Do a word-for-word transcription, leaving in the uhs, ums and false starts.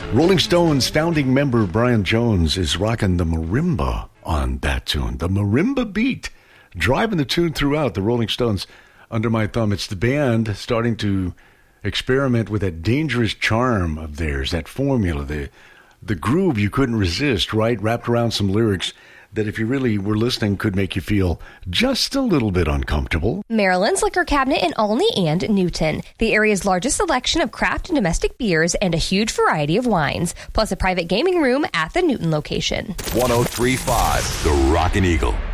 Rolling Stones founding member Brian Jones is rocking the marimba on that tune. The marimba beat, driving the tune throughout. The Rolling Stones, Under My Thumb. It's the band starting to experiment with that dangerous charm of theirs, that formula, the the groove you couldn't resist, right? Wrapped around some lyrics that if you really were listening could make you feel just a little bit uncomfortable. Maryland's Liquor Cabinet in Olney and Newton. The area's largest selection of craft and domestic beers and a huge variety of wines, plus a private gaming room at the Newton location. one oh three point five The Rockin' Eagle.